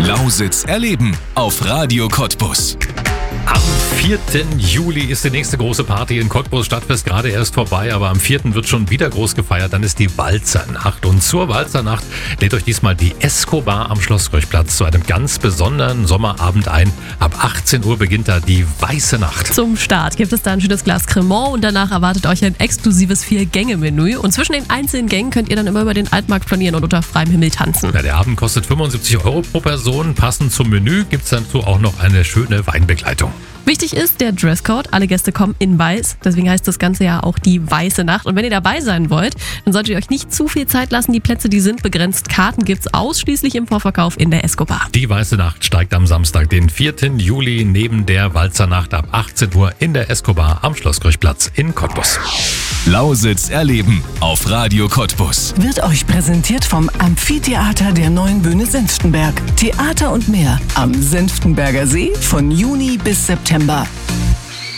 Lausitz erleben auf Radio Cottbus. Am 4. Juli ist die nächste große Party in Cottbus. Stadtfest gerade erst vorbei, aber am 4. wird schon wieder groß gefeiert. Dann ist die Walzernacht. Und zur Walzernacht lädt euch diesmal die Escobar am Schlossröchplatz zu einem ganz besonderen Sommerabend ein. Ab 18 Uhr beginnt da die Weiße Nacht. Zum Start gibt es da ein schönes Glas Cremant und danach erwartet euch ein exklusives 4-Gänge-Menü. Und zwischen den einzelnen Gängen könnt ihr dann immer über den Altmarkt flanieren und unter freiem Himmel tanzen. Ja, der Abend kostet 75 € pro Person. Passend zum Menü gibt es dazu auch noch eine schöne Weinbegleitung. Wichtig ist der Dresscode. Alle Gäste kommen in weiß. Deswegen heißt das Ganze ja auch die Weiße Nacht. Und wenn ihr dabei sein wollt, dann solltet ihr euch nicht zu viel Zeit lassen. Die Plätze, die sind begrenzt. Karten gibt's ausschließlich im Vorverkauf in der Escobar. Die Weiße Nacht steigt am Samstag, den 4. Juli, neben der Walzernacht ab 18 Uhr in der Escobar am Schlossröchplatz in Cottbus. Lausitz erleben auf Radio Cottbus. Wird euch präsentiert vom Amphitheater der Neuen Bühne Senftenberg. Theater und mehr am Senftenberger See von Juni bis September.